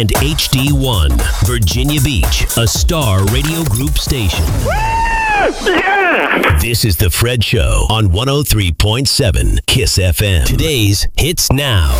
and HD1, Virginia Beach, a Star Radio Group station. Yeah! This is The Fred Show on 103.7 KISS FM. Today's Hits Now.